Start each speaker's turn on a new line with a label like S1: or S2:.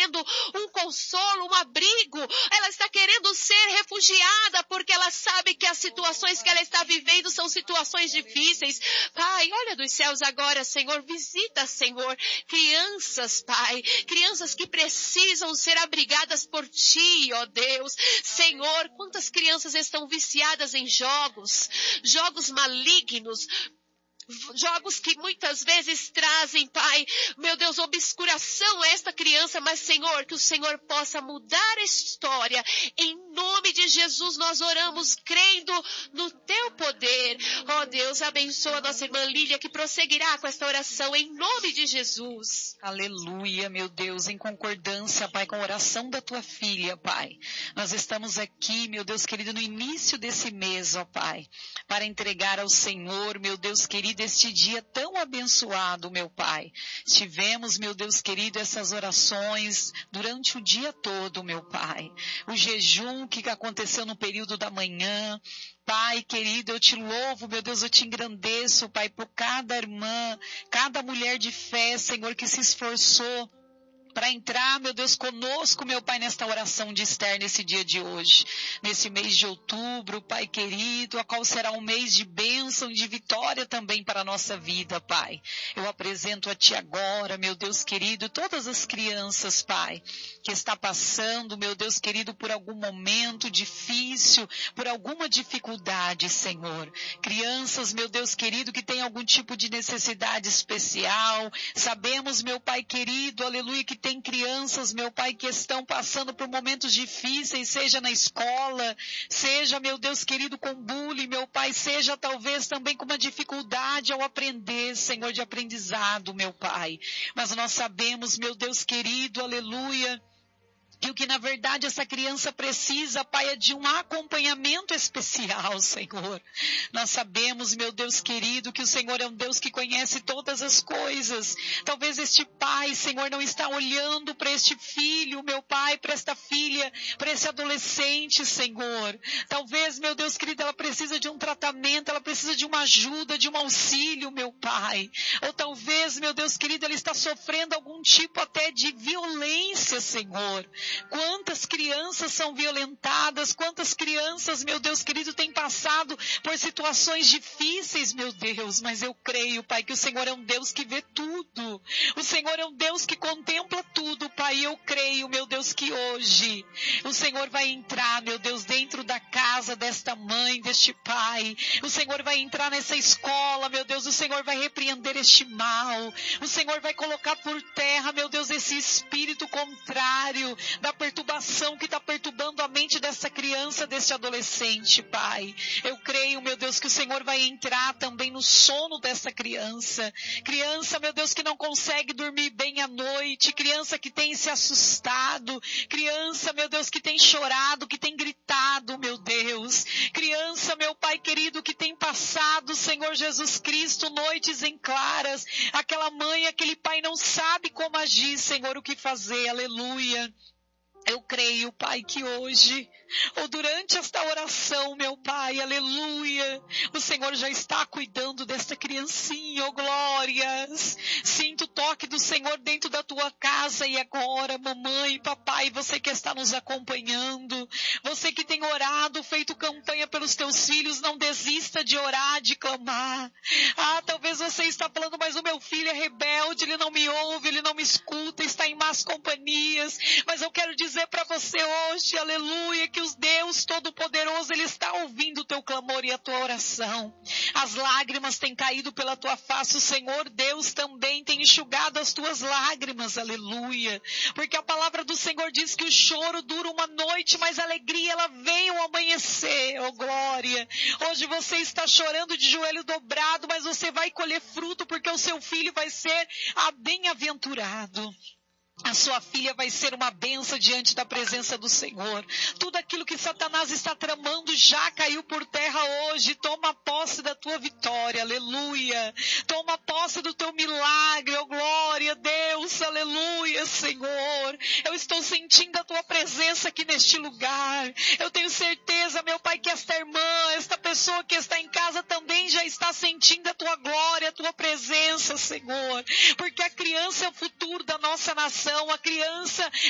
S1: querendo um consolo, um abrigo. Ela está querendo ser refugiada porque ela sabe que as situações que ela está vivendo são situações difíceis. Pai, olha dos céus agora, Senhor, visita, Senhor, crianças, Pai, crianças que precisam ser abrigadas por Ti, ó Deus. Senhor, quantas crianças estão viciadas em jogos malignos, jogos que muitas vezes trazem, Pai, meu Deus, obscuração a esta criança, mas Senhor, que o Senhor possa mudar a história. Em nome de Jesus nós oramos crendo no Teu poder. Ó Deus, abençoa a nossa irmã Lília que prosseguirá com esta oração em nome de Jesus.
S2: Aleluia, meu Deus, em concordância, Pai, com a oração da Tua filha, Pai. Nós estamos aqui, meu Deus querido, no início desse mês, ó Pai, para entregar ao Senhor, meu Deus querido, este dia tão abençoado, meu Pai. Tivemos, meu Deus querido, essas orações durante o dia todo, meu Pai. O jejum que aconteceu no período da manhã. Pai querido, eu te louvo, meu Deus, eu te engrandeço, Pai, por cada irmã, cada mulher de fé, Senhor, que se esforçou para entrar, meu Deus, conosco, meu Pai, nesta oração de Esther, nesse dia de hoje, nesse mês de outubro, Pai querido, a qual será um mês de bênção e de vitória também para a nossa vida, Pai. Eu apresento a Ti agora, meu Deus querido, todas as crianças, Pai, que está passando, meu Deus querido, por algum momento difícil, por alguma dificuldade, Senhor. Crianças, meu Deus querido, que tem algum tipo de necessidade especial. Sabemos, meu Pai querido, aleluia, que tem crianças, meu Pai, que estão passando por momentos difíceis, seja na escola, seja, meu Deus querido, com bullying, meu Pai, seja talvez também com uma dificuldade ao aprender, Senhor, de aprendizado, meu Pai. Mas nós sabemos, meu Deus querido, aleluia, que o que na verdade essa criança precisa, Pai, é de um acompanhamento especial, Senhor. Nós sabemos, meu Deus querido, que o Senhor é um Deus que conhece todas as coisas. Talvez este pai, Senhor, não está olhando para este filho, meu Pai, para esta filha, para esse adolescente, Senhor. Talvez, meu Deus querido, ela precisa de um tratamento, ela precisa de uma ajuda, de um auxílio, meu Pai. Ou talvez, meu Deus querido, ela está sofrendo algum tipo até de violência, Senhor. Quantas crianças são violentadas, quantas crianças, meu Deus querido, têm passado por situações difíceis, meu Deus, mas eu creio, Pai, que o Senhor é um Deus que vê tudo, o Senhor é um Deus que contempla tudo, Pai, eu creio, meu Deus, que hoje o Senhor vai entrar, meu Deus, dentro da casa desta mãe, deste pai, o Senhor vai entrar nessa escola, meu Deus, o Senhor vai repreender este mal, o Senhor vai colocar por terra, meu Deus, esse espírito contrário, da perturbação que está perturbando a mente dessa criança, desse adolescente, Pai. Eu creio, meu Deus, que o Senhor vai entrar também no sono dessa criança. Criança, meu Deus, que não consegue dormir bem à noite. Criança que tem se assustado. Criança, meu Deus, que tem chorado, que tem gritado, meu Deus. Criança, meu Pai querido, que tem passado, Senhor Jesus Cristo, noites em claras. Aquela mãe, aquele pai não sabe como agir, Senhor, o que fazer. Aleluia. Eu creio, Pai, que hoje, ou durante esta oração, meu Pai, aleluia, o Senhor já está cuidando desta criancinha, oh glórias. Sinto o toque do Senhor dentro da tua casa e agora, mamãe, papai, você que está nos acompanhando, você que tem orado, feito campanha pelos teus filhos, não desista de orar, de clamar. Ah, talvez você está falando, mas o meu filho é rebelde, ele não me ouve, ele não me escuta, está em más companhias, mas eu quero dizer para você hoje, aleluia, que o Deus Todo-Poderoso, Ele está ouvindo o teu clamor e a tua oração. As lágrimas têm caído pela tua face, o Senhor Deus também tem enxugado as tuas lágrimas, aleluia, porque a palavra do Senhor diz que o choro dura uma noite, mas a alegria ela vem ao amanhecer, oh glória. Hoje você está chorando de joelho dobrado, mas você vai colher fruto, porque o seu filho vai ser bem-aventurado. A sua filha vai ser uma bênção diante da presença do Senhor. Tudo aquilo que Satanás está tramando já caiu por terra hoje. Toma posse da tua vitória, aleluia. Toma posse do teu milagre, oh glória a Deus, aleluia, Senhor. Eu estou sentindo a tua presença aqui neste lugar. Eu tenho certeza, meu Pai, que esta irmã, esta pessoa que está em casa também já está sentindo a tua glória, a tua presença, Senhor. Porque a criança é o futuro da nossa nação. A criança